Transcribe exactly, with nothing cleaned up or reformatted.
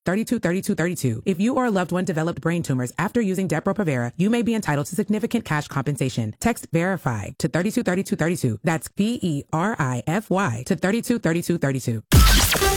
thirty-two thirty-two thirty-two. If you or a loved one developed brain tumors after using Depo-Provera, you may be entitled to significant cash compensation. Text VERIFY to thirty-two thirty-two thirty-two. That's V E R I F Y to thirty-two thirty-two thirty-two.